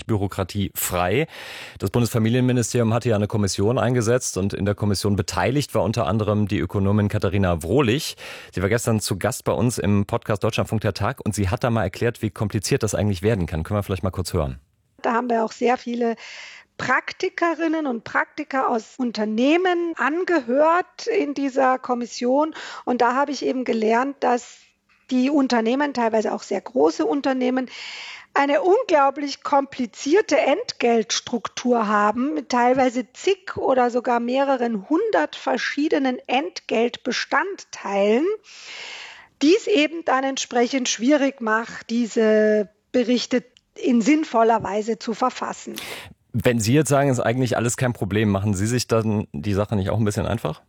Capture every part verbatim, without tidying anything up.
nicht bürokratiefrei. Das Bundesfamilienministerium hatte ja eine Kommission eingesetzt und in der Kommission beteiligt war unter anderem die Ökonomin Katharina Wrohlich. Sie war gestern zu Gast bei uns im Podcast Deutschlandfunk der Tag und sie hat da mal erklärt, wie kompliziert das eigentlich werden kann. Können wir vielleicht mal kurz hören. Da haben wir auch sehr viele Praktikerinnen und Praktiker aus Unternehmen angehört in dieser Kommission. Und da habe ich eben gelernt, dass die Unternehmen, teilweise auch sehr große Unternehmen, eine unglaublich komplizierte Entgeltstruktur haben, mit teilweise zig oder sogar mehreren hundert verschiedenen Entgeltbestandteilen, die es eben dann entsprechend schwierig macht, diese Berichte in sinnvoller Weise zu verfassen. Wenn Sie jetzt sagen, ist eigentlich alles kein Problem, machen Sie sich dann die Sache nicht auch ein bisschen einfach?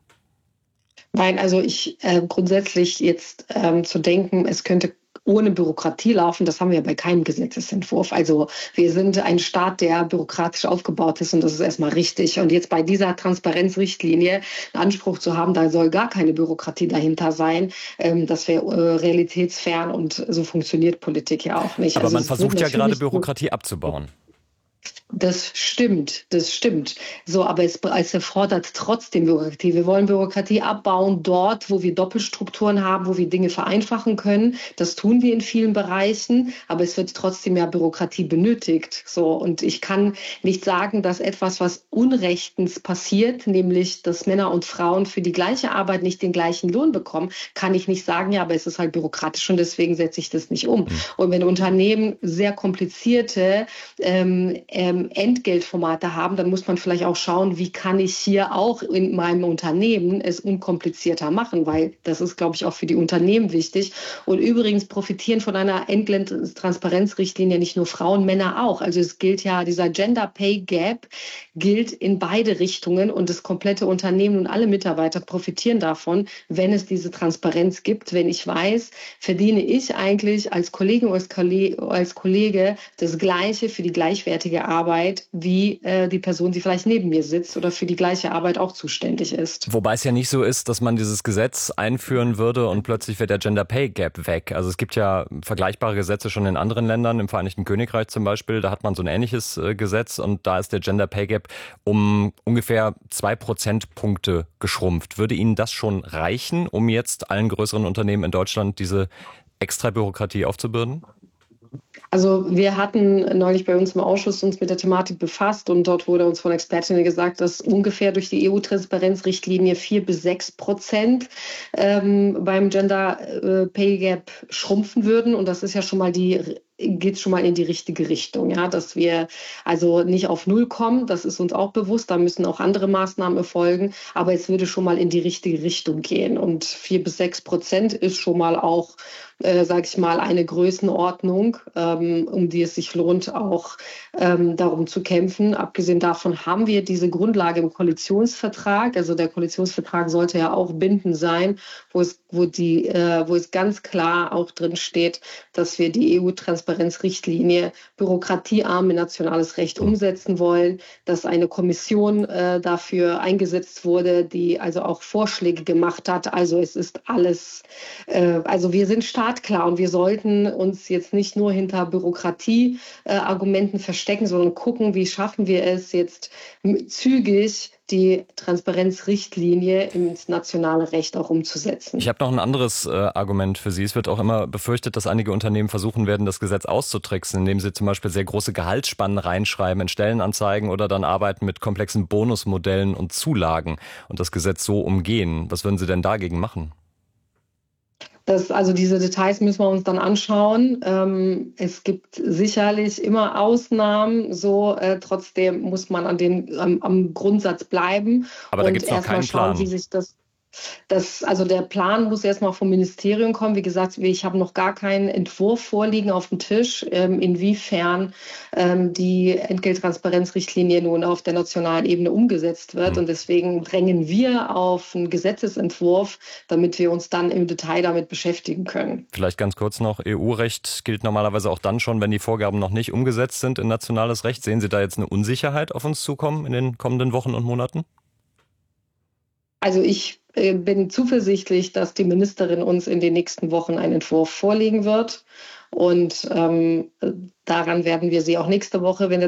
Nein, also ich äh, grundsätzlich jetzt ähm, zu denken, es könnte ohne Bürokratie laufen, das haben wir bei keinem Gesetzesentwurf. Also wir sind ein Staat, der bürokratisch aufgebaut ist und das ist erstmal richtig. Und jetzt bei dieser Transparenzrichtlinie einen Anspruch zu haben, da soll gar keine Bürokratie dahinter sein, ähm, das wäre äh, realitätsfern und so funktioniert Politik ja auch nicht. Aber also man versucht ja gerade Bürokratie abzubauen. Das stimmt, das stimmt. So, aber es, es erfordert trotzdem Bürokratie. Wir wollen Bürokratie abbauen dort, wo wir Doppelstrukturen haben, wo wir Dinge vereinfachen können. Das tun wir in vielen Bereichen, aber es wird trotzdem ja Bürokratie benötigt. So, und ich kann nicht sagen, dass etwas, was unrechtens passiert, nämlich, dass Männer und Frauen für die gleiche Arbeit nicht den gleichen Lohn bekommen, kann ich nicht sagen, ja, aber es ist halt byrokratisch und deswegen setze ich das nicht um. Mhm. Und wenn Unternehmen sehr komplizierte ähm, ähm, Entgeltformate haben, dann muss man vielleicht auch schauen, wie kann ich hier auch in meinem Unternehmen es unkomplizierter machen, weil das ist, glaube ich, auch für die Unternehmen wichtig. Und übrigens profitieren von einer Entgelttransparenzrichtlinie nicht nur Frauen, Männer auch. Also es gilt ja, dieser Gender Pay Gap gilt in beide Richtungen und das komplette Unternehmen und alle Mitarbeiter profitieren davon, wenn es diese Transparenz gibt. Wenn ich weiß, verdiene ich eigentlich als Kollegin oder als Kollege, als Kollege das Gleiche für die gleichwertige Arbeit, wie äh, die Person, die vielleicht neben mir sitzt oder für die gleiche Arbeit auch zuständig ist. Wobei es ja nicht so ist, dass man dieses Gesetz einführen würde und plötzlich wird der Gender Pay Gap weg. Also es gibt ja vergleichbare Gesetze schon in anderen Ländern, im Vereinigten Königreich zum Beispiel, da hat man so ein ähnliches äh, Gesetz und da ist der Gender Pay Gap um ungefähr zwei Prozentpunkte geschrumpft. Würde Ihnen das schon reichen, um jetzt allen größeren Unternehmen in Deutschland diese extra Bürokratie aufzubürden? Also wir hatten neulich bei uns im Ausschuss uns mit der Thematik befasst und dort wurde uns von Expertinnen gesagt, dass ungefähr durch die E U-Transparenzrichtlinie vier bis sechs Prozent ähm, beim Gender äh, Pay Gap schrumpfen würden und das ist ja schon mal die geht schon mal in die richtige Richtung, ja, dass wir also nicht auf Null kommen, das ist uns auch bewusst, da müssen auch andere Maßnahmen erfolgen, aber es würde schon mal in die richtige Richtung gehen und vier bis sechs Prozent ist schon mal auch, äh, sage ich mal, eine Größenordnung, ähm, um die es sich lohnt, auch ähm, darum zu kämpfen. Abgesehen davon haben wir diese Grundlage im Koalitionsvertrag, also der Koalitionsvertrag sollte ja auch bindend sein, wo es, wo die, äh, wo es ganz klar auch drin steht, dass wir die E U-Transparenzrichtlinie bürokratiearm in nationales Recht umsetzen wollen, dass eine Kommission äh, dafür eingesetzt wurde, die also auch Vorschläge gemacht hat. Also es ist alles, äh, also wir sind startklar und wir sollten uns jetzt nicht nur hinter Bürokratieargumenten äh, verstecken, sondern gucken, wie schaffen wir es jetzt zügig, die Transparenzrichtlinie ins nationale Recht auch umzusetzen. Ich habe noch ein anderes äh, Argument für Sie. Es wird auch immer befürchtet, dass einige Unternehmen versuchen werden, das Gesetz auszutricksen, indem sie zum Beispiel sehr große Gehaltsspannen reinschreiben in Stellenanzeigen oder dann arbeiten mit komplexen Bonusmodellen und Zulagen und das Gesetz so umgehen. Was würden Sie denn dagegen machen? Das, also diese Details müssen wir uns dann anschauen. Ähm, es gibt sicherlich immer Ausnahmen, so äh, trotzdem muss man an den, am, am Grundsatz bleiben. Aber da gibt es noch keinen schauen, Plan. Wie sich das Das, also der Plan muss erstmal vom Ministerium kommen. Wie gesagt, ich habe noch gar keinen Entwurf vorliegen auf dem Tisch, ähm, inwiefern ähm, die Entgelttransparenzrichtlinie nun auf der nationalen Ebene umgesetzt wird. Mhm. Und deswegen drängen wir auf einen Gesetzesentwurf, damit wir uns dann im Detail damit beschäftigen können. Vielleicht ganz kurz noch, E U-Recht gilt normalerweise auch dann schon, wenn die Vorgaben noch nicht umgesetzt sind in nationales Recht. Sehen Sie da jetzt eine Unsicherheit auf uns zukommen in den kommenden Wochen und Monaten? Also ich bin zuversichtlich, dass die Ministerin uns in den nächsten Wochen einen Entwurf vorlegen wird. Und ähm, daran werden wir sie auch nächste Woche, wenn der